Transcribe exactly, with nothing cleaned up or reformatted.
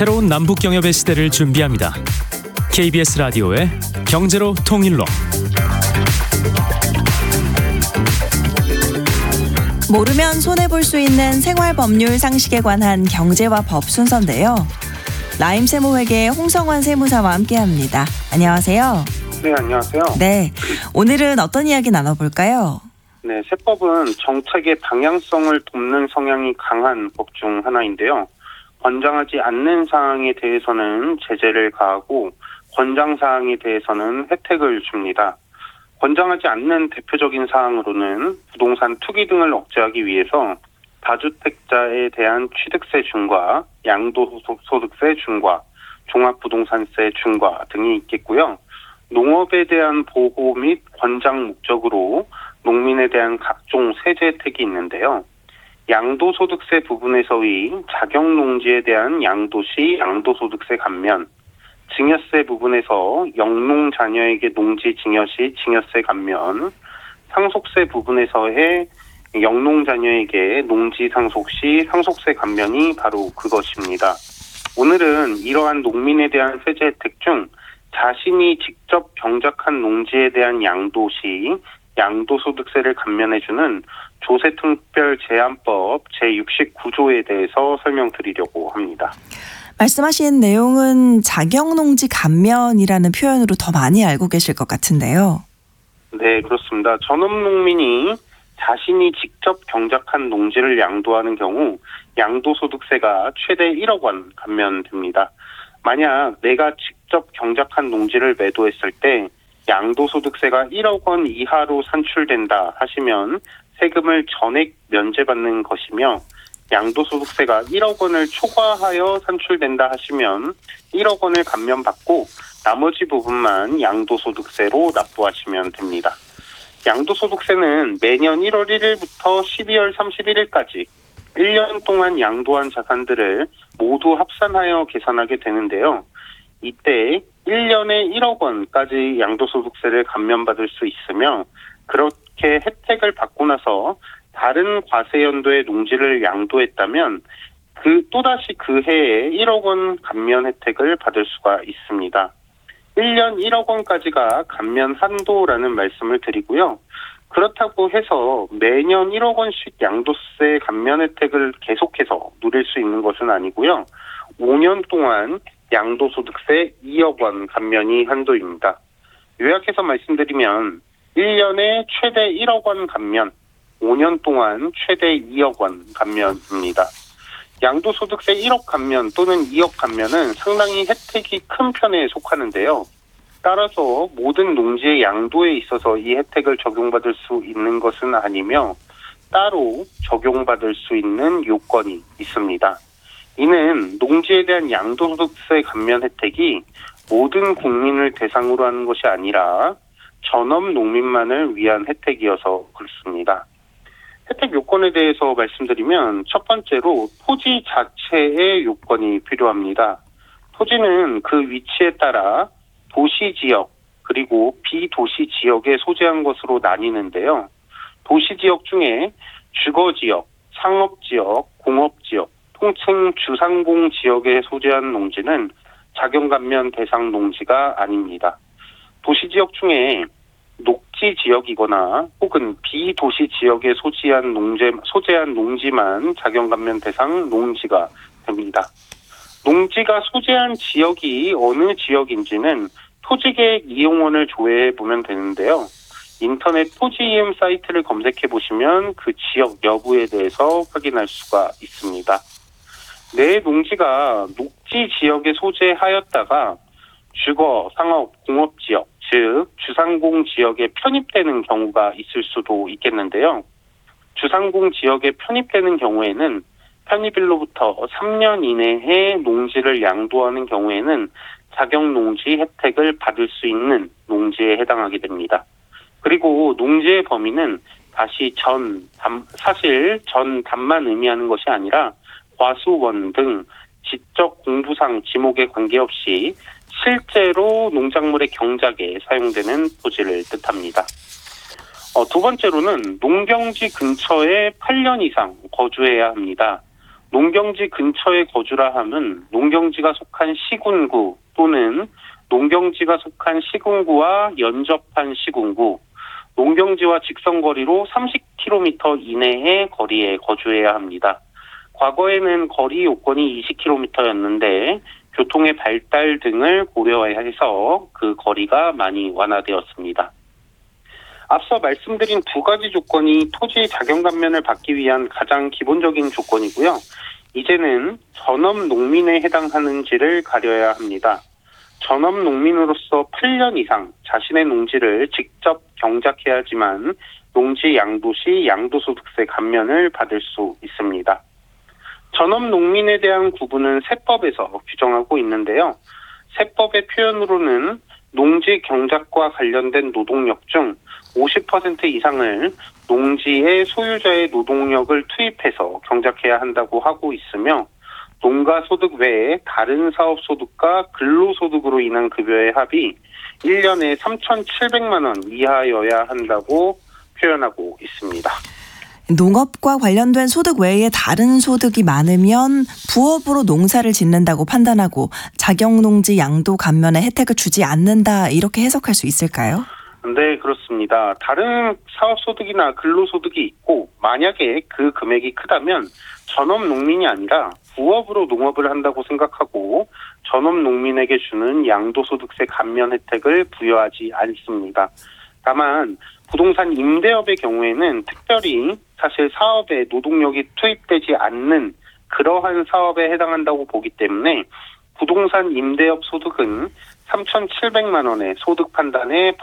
새로운 남북경협의 시대를 준비합니다. 케이비에스 라디오의 경제로 통일로. 모르면 손해볼 수 있는 생활법률 상식에 관한 경제와 법 순서인데요. 라임 세무회계의 홍성환 세무사와 함께합니다. 안녕하세요. 네, 안녕하세요. 네, 오늘은 어떤 이야기 나눠볼까요? 네, 세법은 정책의 방향성을 돕는 성향이 강한 법 중 하나인데요. 권장하지 않는 사항에 대해서는 제재를 가하고 권장 사항에 대해서는 혜택을 줍니다. 권장하지 않는 대표적인 사항으로는 부동산 투기 등을 억제하기 위해서 다주택자에 대한 취득세 중과 양도소득세 중과 종합부동산세 중과 등이 있겠고요. 농업에 대한 보호 및 권장 목적으로 농민에 대한 각종 세제 혜택이 있는데요. 양도소득세 부분에서의 자격농지에 대한 양도시 양도소득세 감면, 증여세 부분에서 영농 자녀에게 농지 증여시 증여세 감면, 상속세 부분에서의 영농 자녀에게 농지 상속시 상속세 감면이 바로 그것입니다. 오늘은 이러한 농민에 대한 세제 혜택 중 자신이 직접 경작한 농지에 대한 양도시 양도소득세를 감면해주는 조세특별제한법 제육십구 조에 대해서 설명드리려고 합니다. 말씀하신 내용은 자격농지 감면이라는 표현으로 더 많이 알고 계실 것 같은데요. 네, 그렇습니다. 전업농민이 자신이 직접 경작한 농지를 양도하는 경우 양도소득세가 최대 일억 원 감면됩니다. 만약 내가 직접 경작한 농지를 매도했을 때 양도소득세가 일억 원 이하로 산출된다 하시면 세금을 전액 면제받는 것이며, 양도소득세가 일억 원을 초과하여 산출된다 하시면 일억 원을 감면받고 나머지 부분만 양도소득세로 납부하시면 됩니다. 양도소득세는 매년 일월 일일부터 십이월 삼십일일까지 일 년 동안 양도한 자산들을 모두 합산하여 계산하게 되는데요. 이때 일 년에 일억 원까지 양도소득세를 감면받을 수 있으며, 그렇게 혜택을 받고 나서 다른 과세연도의 농지를 양도했다면 그 또다시 그 해에 일억 원 감면 혜택을 받을 수가 있습니다. 일 년 일억 원까지가 감면 한도라는 말씀을 드리고요. 그렇다고 해서 매년 일억 원씩 양도세 감면 혜택을 계속해서 누릴 수 있는 것은 아니고요. 오 년 동안 양도소득세 이억 원 감면이 한도입니다. 요약해서 말씀드리면 일 년에 최대 일억 원 감면, 오 년 동안 최대 이억 원 감면입니다. 양도소득세 일억 감면 또는 이억 감면은 상당히 혜택이 큰 편에 속하는데요. 따라서 모든 농지의 양도에 있어서 이 혜택을 적용받을 수 있는 것은 아니며 따로 적용받을 수 있는 요건이 있습니다. 이는 농지에 대한 양도소득세 감면 혜택이 모든 국민을 대상으로 하는 것이 아니라 전업 농민만을 위한 혜택이어서 그렇습니다. 혜택 요건에 대해서 말씀드리면 첫 번째로 토지 자체의 요건이 필요합니다. 토지는 그 위치에 따라 도시지역 그리고 비도시 지역에 소재한 것으로 나뉘는데요. 도시지역 중에 주거지역, 상업지역, 공업지역, 통칭 주상공 지역에 소재한 농지는 자격감면 대상 농지가 아닙니다. 도시지역 중에 녹지 지역이거나 혹은 비도시 지역에 소재한 농지, 소재한 농지만 자격감면 대상 농지가 됩니다. 농지가 소재한 지역이 어느 지역인지는 토지계획 이용원을 조회해 보면 되는데요. 인터넷 토지이음 사이트를 검색해 보시면 그 지역 여부에 대해서 확인할 수가 있습니다. 내 농지가 녹지 지역에 소재하였다가 주거, 상업, 공업지역, 즉 주상공 지역에 편입되는 경우가 있을 수도 있겠는데요. 주상공 지역에 편입되는 경우에는 편입일로부터 삼 년 이내에 농지를 양도하는 경우에는 자격농지 혜택을 받을 수 있는 농지에 해당하게 됩니다. 그리고 농지의 범위는 다시 전, 담, 사실 전, 담만 의미하는 것이 아니라 과수, 원 등 지적 공부상 지목에 관계없이 실제로 농작물의 경작에 사용되는 토지를 뜻합니다. 어, 두 번째로는 농경지 근처에 팔 년 이상 거주해야 합니다. 농경지 근처에 거주라 함은 농경지가 속한 시군구 또는 농경지가 속한 시군구와 연접한 시군구, 농경지와 직선거리로 삼십 킬로미터 이내의 거리에 거주해야 합니다. 과거에는 거리 요건이 이십 킬로미터였는데 교통의 발달 등을 고려해서 그 거리가 많이 완화되었습니다. 앞서 말씀드린 두 가지 조건이 토지 자경 감면을 받기 위한 가장 기본적인 조건이고요. 이제는 전업 농민에 해당하는지를 가려야 합니다. 전업 농민으로서 팔 년 이상 자신의 농지를 직접 경작해야지만 농지 양도 시 양도소득세 감면을 받을 수 있습니다. 전업 농민에 대한 구분은 세법에서 규정하고 있는데요. 세법의 표현으로는 농지 경작과 관련된 노동력 중 오십 퍼센트 이상을 농지의 소유자의 노동력을 투입해서 경작해야 한다고 하고 있으며 농가소득 외에 다른 사업소득과 근로소득으로 인한 급여의 합이 일 년에 삼천칠백만 원 이하여야 한다고 표현하고 있습니다. 농업과 관련된 소득 외에 다른 소득이 많으면 부업으로 농사를 짓는다고 판단하고 자경농지 양도 감면의 혜택을 주지 않는다 이렇게 해석할 수 있을까요? 네, 그렇습니다. 다른 사업소득이나 근로소득이 있고 만약에 그 금액이 크다면 전업 농민이 아니라 부업으로 농업을 한다고 생각하고 전업 농민에게 주는 양도소득세 감면 혜택을 부여하지 않습니다. 다만 부동산 임대업의 경우에는 특별히 사실 사업에 노동력이 투입되지 않는 그러한 사업에 해당한다고 보기 때문에 부동산 임대업 소득은 삼천칠백만 원의 소득 판단에